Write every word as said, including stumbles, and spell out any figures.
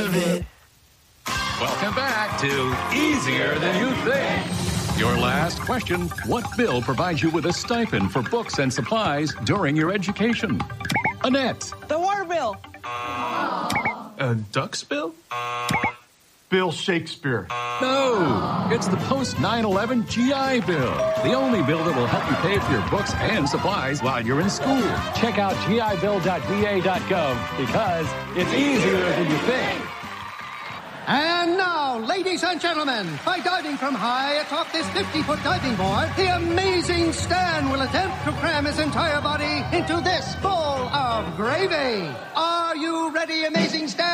of it. Welcome back to Easier Than You Think. Your last question: what bill provides you with a stipend for books and supplies during your education? Annette. The water bill. A duck's bill? Bill Shakespeare. No, it's the post nine eleven G I Bill. The only bill that will help you pay for your books and supplies while you're in school. Check out G I bill dot V A dot gov because it's easier than you think. And now, ladies and gentlemen, by diving from high atop this fifty-foot diving board, the amazing Stan will attempt to cram his entire body into this bowl of gravy. Are you ready, amazing Stan?